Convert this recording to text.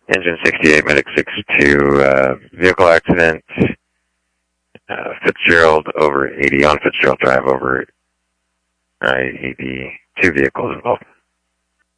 Engine 68, Medic 62, vehicle accident, Fitzgerald over 80 on Fitzgerald Drive over 80, two vehicles involved.